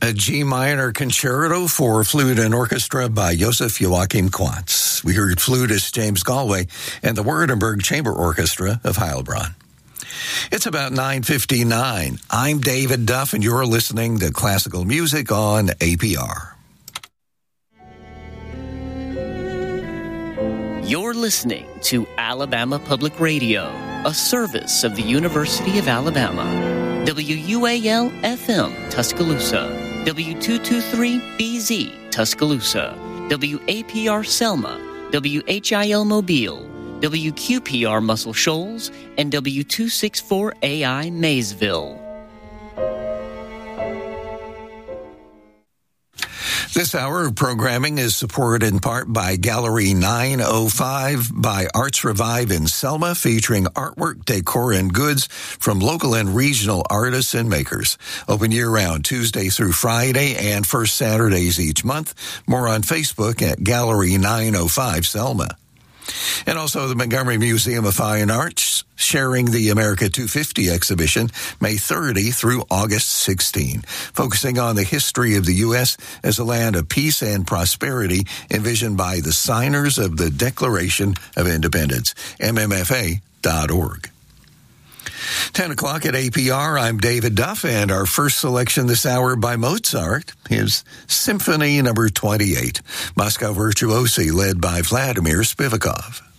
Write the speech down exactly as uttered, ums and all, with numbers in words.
a G minor concerto for flute and orchestra by Joseph Joachim Quantz. We heard flutist James Galway and the Wurttemberg Chamber Orchestra of Heilbronn. It's about nine fifty-nine. I'm David Duff, and you're listening to classical music on A P R. You're listening to Alabama Public Radio, a service of the University of Alabama. W U A L F M, Tuscaloosa. W two twenty-three B Z, Tuscaloosa. W A P R Selma. W H I L Mobile. W Q P R Muscle Shoals. And W two sixty-four A I Maysville. This hour of programming is supported in part by Gallery nine oh five by Arts Revive in Selma, featuring artwork, decor, and goods from local and regional artists and makers. Open year-round, Tuesday through Friday, and first Saturdays each month. More on Facebook at Gallery nine oh five Selma. And also the Montgomery Museum of Fine Arts, sharing the America two fifty exhibition May thirtieth through August sixteenth, focusing on the history of the U S as a land of peace and prosperity envisioned by the signers of the Declaration of Independence, M M F A dot org. ten o'clock at A P R, I'm David Duff, and our first selection this hour by Mozart is Symphony number twenty-eight, Moscow Virtuosi, led by Vladimir Spivakov.